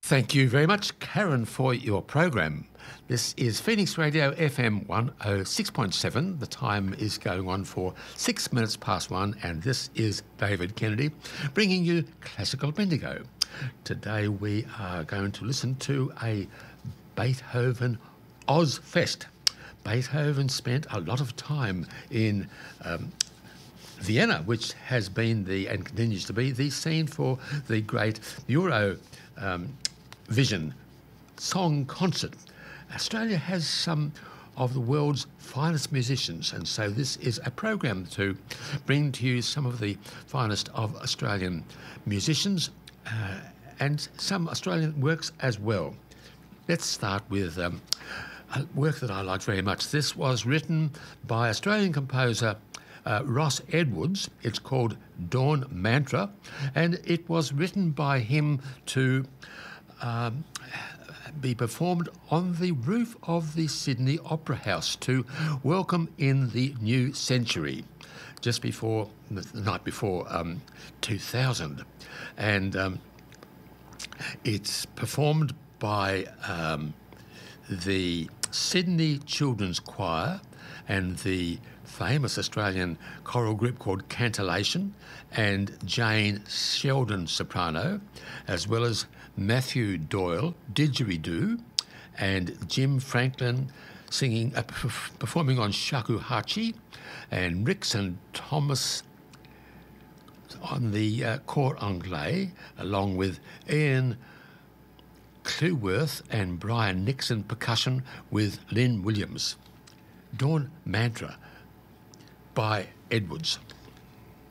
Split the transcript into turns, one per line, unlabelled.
Thank you very much, Karen, for your program. This is Phoenix Radio FM 106.7. The time is going on for 6 minutes past 1, and this is David Kennedy bringing you Classical Bendigo. Today we are going to listen to a Beethoven Ozfest. Beethoven spent a lot of time in Vienna, which has been and continues to be the scene for the great Euro Vision Song Concert. Australia has some of the world's finest musicians, and so this is a program to bring to you some of the finest of Australian musicians and some Australian works as well. Let's start with a work that I like very much. This was written by Australian composer Ross Edwards. It's called Dawn Mantra, and it was written by him to be performed on the roof of the Sydney Opera House to welcome in the new century, just before the night before 2000, and it's performed by the Sydney Children's Choir and the famous Australian choral group called Cantillation, and Jane Sheldon soprano, as well as Matthew Doyle didgeridoo, and Jim Franklin singing, performing on shakuhachi, and Rix and Thomas on the cor anglais, along with Ian Cleworth and Brian Nixon percussion with Lynn Williams. Dawn Mantra by Edwards.